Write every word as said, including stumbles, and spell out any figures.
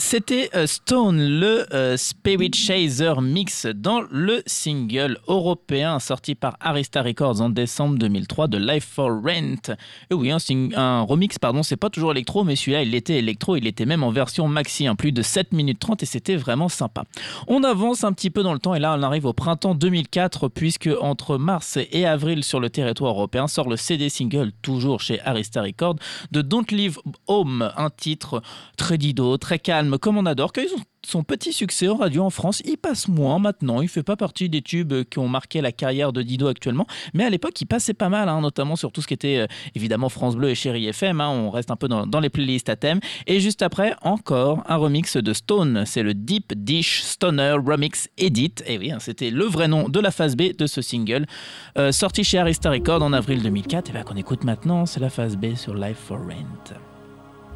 C'était euh, Stone, le euh, Spirit Chaser mix dans le single européen sorti par Arista Records en décembre deux mille trois de Life for Rent. Et oui, un, sing- un remix, pardon, c'est pas toujours électro, mais celui-là, il était électro, il était même en version maxi, hein, plus de sept minutes trente et c'était vraiment sympa. On avance un petit peu dans le temps et là, on arrive au printemps deux mille quatre, puisque entre mars et avril sur le territoire européen sort le C D single, toujours chez Arista Records, de Don't Leave Home, un titre très dido, très calme, comme on adore, qu'ils ont son petit succès en radio en France. Il passe moins maintenant, il fait pas partie des tubes qui ont marqué la carrière de Dido actuellement, mais à l'époque il passait pas mal, hein, notamment sur tout ce qui était euh, évidemment France Bleu et Chérie F M, hein, on reste un peu dans, dans les playlists à thème. Et juste après, encore un remix de Stone, c'est le Deep Dish Stoner Remix Edit, et oui, hein, c'était le vrai nom de la phase B de ce single, euh, sorti chez Arista Records en avril deux mille quatre, et bien qu'on écoute maintenant, c'est la phase B sur Life for Rent.